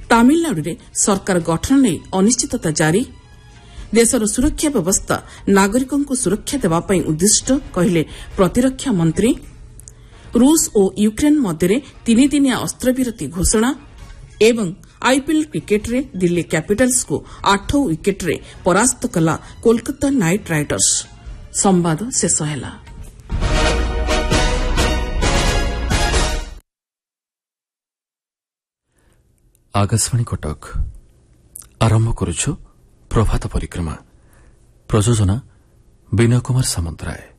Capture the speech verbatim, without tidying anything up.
ତାମିଲନାଡୁରେ ସରକାର ଗଠନ ନେଇ ଅନିଶ୍ଚିତତା ଜାରି ଦେଶର ସୁରକ୍ଷା ବ୍ୟବସ୍ଥା ନାଗରିକଙ୍କୁ ସୁରକ୍ଷା ଦେବା ପାଇଁ ଉଦ୍ଦିଷ୍ଟ କହିଲେ ପ୍ରତିରକ୍ଷା ମନ୍ତ୍ରୀ ରୁଷ ଓ ୟୁକ୍ରେନ୍ ମଧ୍ୟରେ ତିନିଦିନିଆ ଅସ୍ତ୍ରବିରତି ଘୋଷଣା ଏବଂ ଆଇପିଏଲ୍ କ୍ରିକେଟ୍ରେ ଦିଲ୍ଲୀ କ୍ୟାପିଟାଲ୍ସକୁ ଆଠ ୱିକେଟ୍ରେ ପରାସ୍ତ କଲା କୋଲକାତା ନାଇଟ୍ ରାଇଡର୍ସ। ସମ୍ବାଦ ଶେଷ ହେଲା। आकाशवाणी कटक आरंभ करुछु प्रभात परिक्रमा। प्रयोजना विनय कुमार सामन्तराय।